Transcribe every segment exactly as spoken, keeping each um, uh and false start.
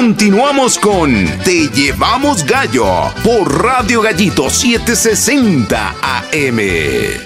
Continuamos con Te Llevamos Gallo por Radio Gallito setecientos sesenta A M.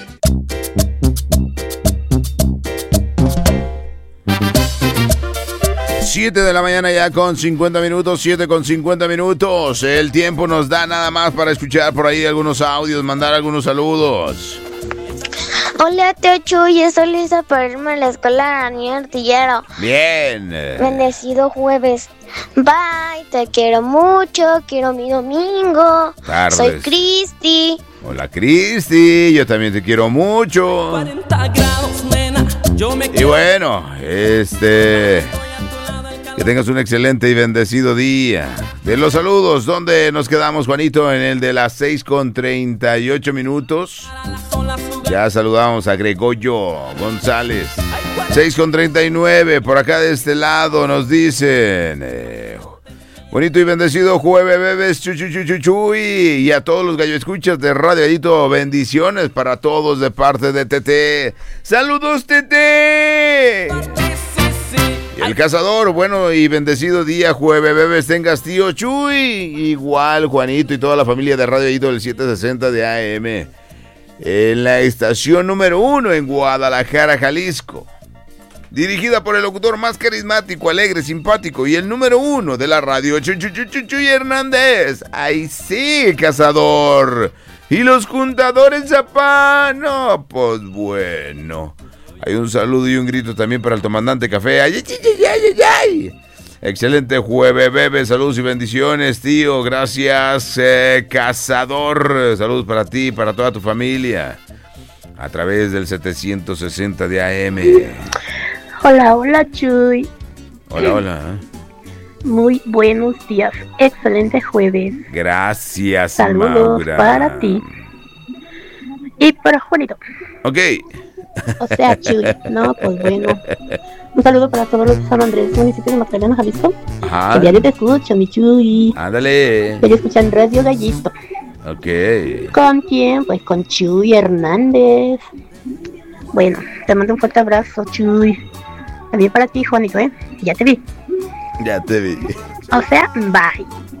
siete de la mañana ya con cincuenta minutos, siete con cincuenta minutos. El tiempo nos da nada más para escuchar por ahí algunos audios, mandar algunos saludos. Hola, tío Chuy, estoy lista para irme a la escuela de niño artillero. Bien. Bendecido jueves. Bye, te quiero mucho, quiero mi domingo. Tardes. Soy Cristi. Hola, Cristi, yo también te quiero mucho. cuarenta grados, nena, yo me Y bueno, este... que tengas un excelente y bendecido día. De los saludos, ¿dónde nos quedamos, Juanito? En el de las seis con treinta y ocho minutos. Ya saludamos a Gregorio González. seis con treinta y nueve, por acá de este lado nos dicen... Eh, bonito y bendecido jueves, bebés, chu, chu, chu, chu, chuy. Y a todos los gallo escuchas de Radio Gallito, bendiciones para todos de parte de Tete. ¡Saludos, Tete! Y el cazador, bueno y bendecido día, jueves, bebés, tengas tío Chuy. Igual, Juanito y toda la familia de Radio Gallito del setecientos sesenta de A M. En la estación número uno en Guadalajara, Jalisco. Dirigida por el locutor más carismático, alegre, simpático y el número uno de la radio, Chuy, Chuy, Chuy, Chuy Hernández. ¡Ay sí, cazador! ¿Y los juntadores zapá? No, pues bueno. Hay un saludo y un grito también para el comandante Café. ¡Ay, ay, ay, ay, ay, ay! Excelente jueves, bebé. Saludos y bendiciones, tío. Gracias, eh, cazador. Saludos para ti y para toda tu familia. A través del setecientos sesenta de A M. Hola, hola, Chuy. Hola, hola. Muy buenos días. Excelente jueves. Gracias, Saludos Maura. para ti. Y para Juanito. Ok. O sea, Chuy. No, pues bueno. Un saludo para todos los de San Andrés, municipio de Magdalena, Jalisco. Ajá. Que diario te escucho, mi Chuy. Ándale. Que escuchan Radio Gallito. Ok. ¿Con quién? Pues con Chuy Hernández. Bueno, te mando un fuerte abrazo, Chuy. También para ti, Juanito, ¿eh? Ya te vi. Ya te vi. O sea, bye.